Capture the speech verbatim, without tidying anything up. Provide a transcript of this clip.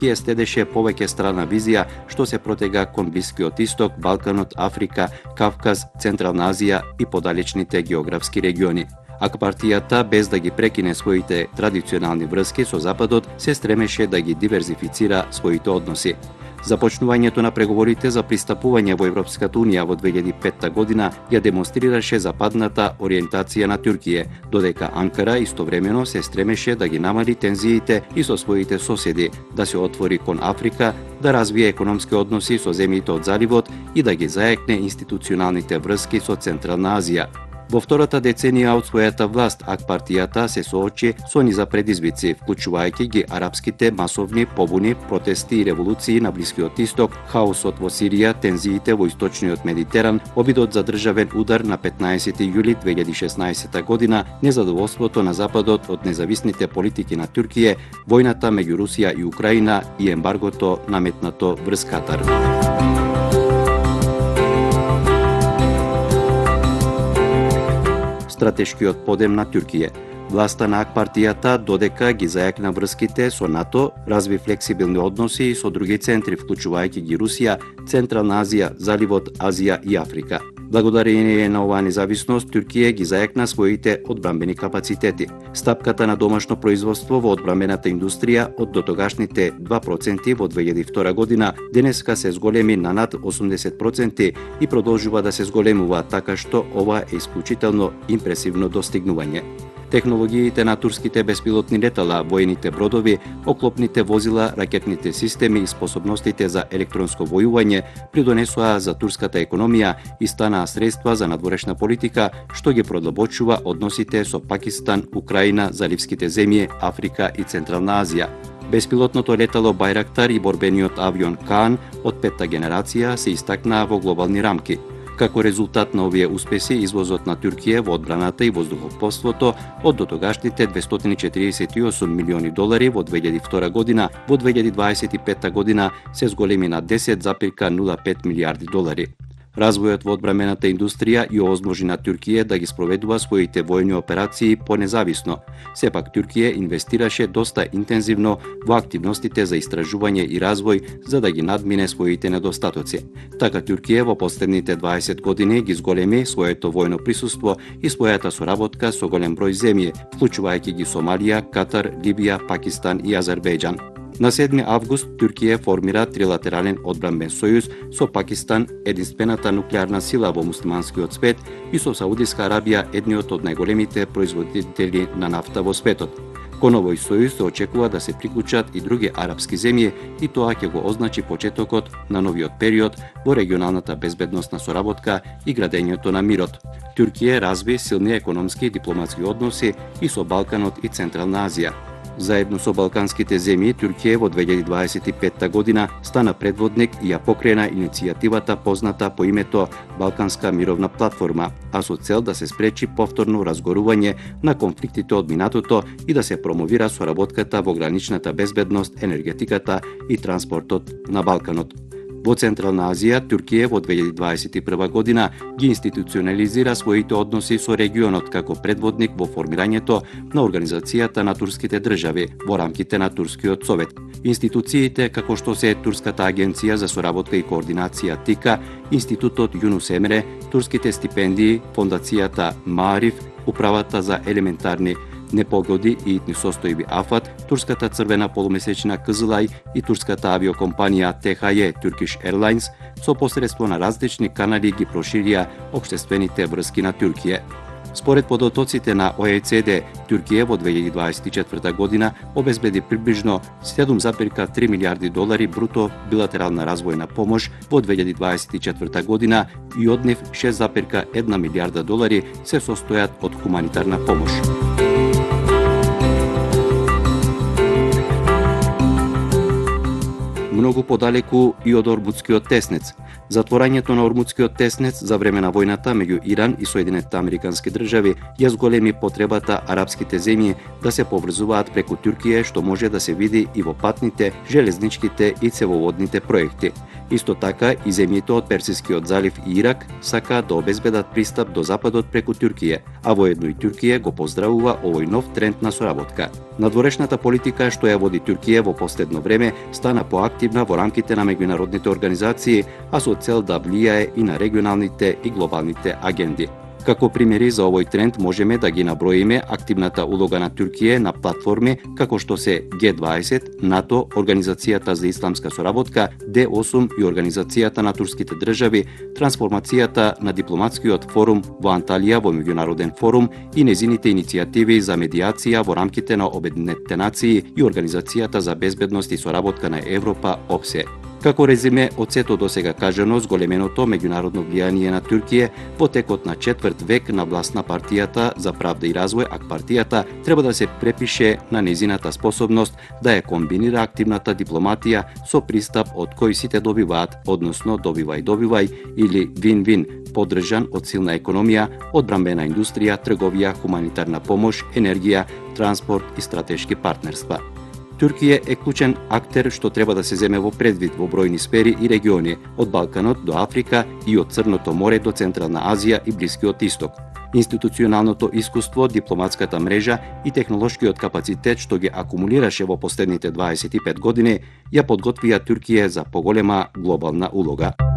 Тие следеше повеќе страна визија што се протега кон Блискиот Исток, Балканот, Африка, Кавказ, Централна Азија и подалечните географски региони. Ак партијата, без да ги прекине своите традиционални врски со Западот, се стремеше да ги диверзифицира своите односи. Започнувањето на преговорите за пристапување во Европската Унија во две илјади и петта година ја демонстрираше западната ориентација на Туркија, додека Анкара истовремено се стремеше да ги намали тензиите и со своите соседи, да се отвори кон Африка, да развие економски односи со земјите од заливот и да ги заекне институционалните врски со Централна Азија. Во втората деценија од својата власт, ак партијата се соочи со низа предизвици, вклучувајќи ги арапските масовни побуни, протести и револуции на Блискиот Исток, хаосот во Сирија, тензиите во Источниот Медитеран, обидот за државен удар на петнаесети јули две илјади и шеснаесетта година, незадоволството на Западот од независните политики на Туркија, војната меѓу Русија и Украина и ембаргото наметнато врз Катар. Стратешкиот подем на Туркија. Власта на ак партијата, додека ги зајакна врските со НАТО, разви флексибилни односи и со други центри, вклучувајќи ги Русија, Централна Азија, Заливот, Азија и Африка. Благодарение на оваа независност, Туркија ги зајакна своите одбранбени капацитети. Стапката на домашно производство во одбранбената индустрија од дотогашните два проценти во две илјади и втора година денеска се зголеми на над осумдесет проценти и продолжува да се зголемува, така што ова е исклучително импресивно достигнување. Технологиите на турските беспилотни летала, воените бродови, оклопните возила, ракетните системи и способностите за електронско војување придонесоа за турската економија и станаа средства за надворешна политика, што ги продлабочува односите со Пакистан, Украина, заливските земји, Африка и Централна Азија. Беспилотното летало Байрактар и борбениот авион Каан од петта генерација се истакнаа во глобални рамки. Како резултат на овие успеси, извозот на Туркија во одбраната и воздухопловството од дотогашните двестотини и четиридесет и осум милиони долари во две илјади и втора година, во две илјади дваесет и петта година се зголеми на десет зарез нула пет милијарди долари. Развојот во одбранбената индустрија ја овозможи на Туркија да ги спроведува своите војни операции понезависно. Сепак Туркија инвестираше доста интензивно во активностите за истражување и развој за да ги надмине своите недостатоци. Така Туркија во последните дваесет години ги зголеми своето војно присуство и својата соработка со голем број земји, вклучувајќи ги Сомалија, Катар, Либија, Пакистан и Азербејџан. На седми август Туркија формира трилатерален одбранбен сојуз со Пакистан, единствената нуклеарна сила во муслиманскиот свет, и со Саудиска Арабија, едниот од најголемите производители на нафта во светот. Кон овој сојуз се очекува да се приклучат и други арапски земји и тоа ќе го означи почетокот на новиот период во регионалната безбедносна соработка и градењето на мирот. Туркија разви силни економски и дипломатски односи и со Балканот и Централна Азија. Заедно со балканските земји, Туркија во две илјади дваесет и петта година стана предводник и ја покрена иницијативата позната по името Балканска мировна платформа, а со цел да се спречи повторно разгорување на конфликтите од минатото и да се промовира соработката во граничната безбедност, енергетиката и транспортот на Балканот. Во Централна Азија, Туркија во две илјади дваесет и прва година ги институционализира своите односи со регионот како предводник во формирањето на Организацијата на турските држави во рамките на Турскиот совет. Институциите како што се Турската агенција за соработка и координација ТИКА, Институтот Јунус Емре, турските стипендии, Фондацијата Маариф, Управата за елементарни непогоди и итни состојби АФАТ, Турската црвена полумесечна Кызылай и турската авиокомпанија Т Х Ј Turkish Airlines со посредство на различни канали ги проширија општествените врски на Туркија. Според подотоците на О Е Це Де, Туркија во две илјади дваесет и четврта година обезбеди приближно седум зарез три милијарди долари бруто билатерална развојна помош во две илјади дваесет и четврта година и од нив шест зарез една милијарда долари се состојат од хуманитарна помош. Многу подалеку и од Ормудскиот теснец. Затворањето на Ормудскиот теснец за време на војната меѓу Иран и Соединетите Американски држави ја зголеми потребата арапските земји да се поврзуваат преку Туркија, што може да се види и во патните, железничките и цевоводните проекти. Исто така и земјите од Персискиот залив и Ирак сакаат да обезбедат пристап до западот преку Туркија, а воедно и Туркија го поздравува овој нов тренд на соработка. Надворешната политика што ја води Туркија во последно време стана поактивна во рамките на меѓународните организации, а со цел да влијае и на регионалните и глобалните агенди. Како примери за овој тренд можеме да ги наброиме активната улога на Туркија на платформи како што се Г дваесет, НАТО, Организацијата за исламска соработка, Д осум и Организацијата на турските држави, трансформацијата на дипломатскиот форум во Анталија во меѓународен форум и незините иницијативи за медиација во рамките на Обединетите нации и Организацијата за безбедност и соработка на Европа ОБСЕ. Како резиме од сето досега кажано, зголеменото меѓународно влијание на Туркија во текот на четврт век на власт на партијата за правда и развој ак партијата треба да се препише на незината способност да ја комбинира активната дипломатија со пристап од кој сите добиваат, односно добивај добивај или вин-вин, поддржан од силна економија, одбранбена индустрија, трговија, хуманитарна помош, енергија, транспорт и стратешки партнерства. Туркија е клучен актер што треба да се земе во предвид во бројни сфери и региони, од Балканот до Африка и од Црното море до Централна Азија и Блискиот Исток. Институционалното искуство, дипломатската мрежа и технолошкиот капацитет што ги акумулираше во последните дваесет и пет години ја подготвија Туркија за поголема глобална улога.